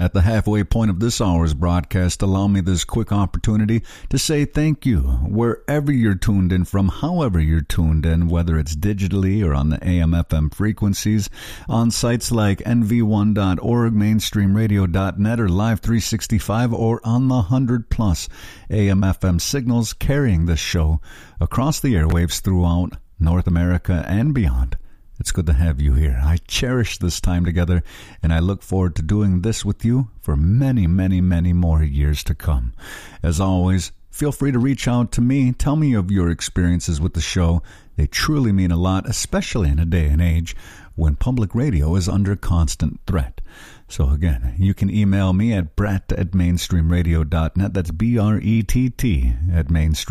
At the halfway point of this hour's broadcast, allow me this quick opportunity to say thank you wherever you're tuned in from, however you're tuned in, whether it's digitally or on the AM/FM frequencies, on sites like nv1.org, mainstreamradio.net, or Live 365, or on the 100-plus AM/FM signals carrying this show across the airwaves throughout North America and beyond. It's good to have you here. I cherish this time together, and I look forward to doing this with you for many, many, many more years to come. As always, feel free to reach out to me. Tell me of your experiences with the show. They truly mean a lot, especially in a day and age when public radio is under constant threat. So again, you can email me at brett@mainstreamradio.net. That's BRETT at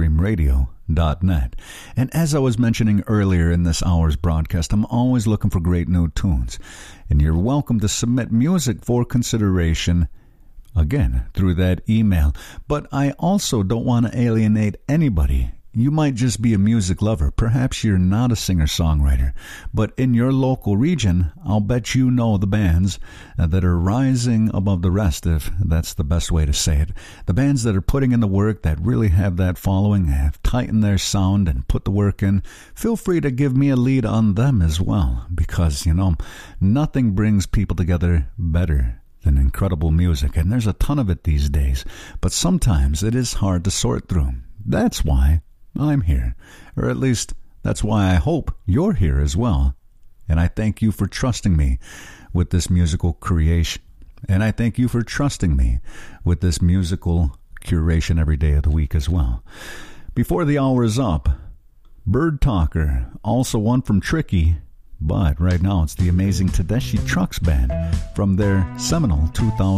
mainstreamradio.net. And as I was mentioning earlier in this hour's broadcast, I'm always looking for great new tunes. And you're welcome to submit music for consideration, again, through that email. But I also don't want to alienate anybody. You might just be a music lover. Perhaps you're not a singer-songwriter. But in your local region, I'll bet you know the bands that are rising above the rest, if that's the best way to say it. The bands that are putting in the work, that really have that following, have tightened their sound and put the work in. Feel free to give me a lead on them as well, because, nothing brings people together better than incredible music. And there's a ton of it these days. But sometimes it is hard to sort through. That's why I'm here, or at least that's why I hope you're here as well. And I thank you for trusting me with this musical creation. And I thank you for trusting me with this musical curation every day of the week as well. Before the hour is up, Bird Talker, also one from Tricky, but right now it's the amazing Tedeschi Trucks Band from their seminal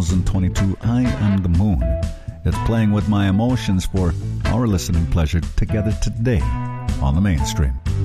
2022 I Am the Moon. It's playing with my emotions for our listening pleasure together today on the Mainstream.